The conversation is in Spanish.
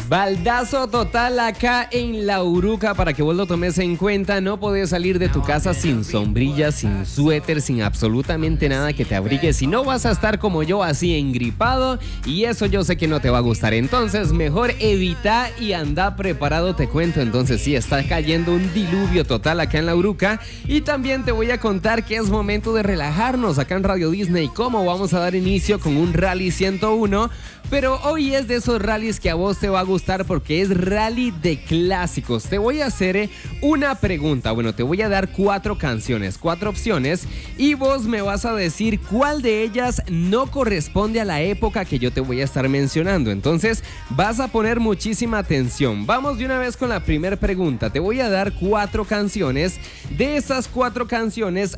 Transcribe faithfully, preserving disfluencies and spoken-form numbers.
Baldazo total acá en La Uruca para que vos lo tomes en cuenta. No podés salir de tu casa sin sombrilla, sin suéter, sin absolutamente nada que te abrigue. Si no vas a estar como yo así engripado y eso yo sé que no te va a gustar. Entonces mejor evita y anda preparado, te cuento. Entonces sí, está cayendo un diluvio total acá en La Uruca y también te voy a contar que es momento de relajarnos acá en Radio Disney. Cómo vamos a dar inicio con un Rally ciento uno. Pero hoy es de esos rallies que a vos te va a gustar porque es rally de clásicos. Te voy a hacer una pregunta. Bueno, te voy a dar cuatro canciones, cuatro opciones y vos me vas a decir cuál de ellas no corresponde a la época que yo te voy a estar mencionando. Entonces vas a poner muchísima atención. Vamos de una vez con la primera pregunta. Te voy a dar cuatro canciones. De esas cuatro canciones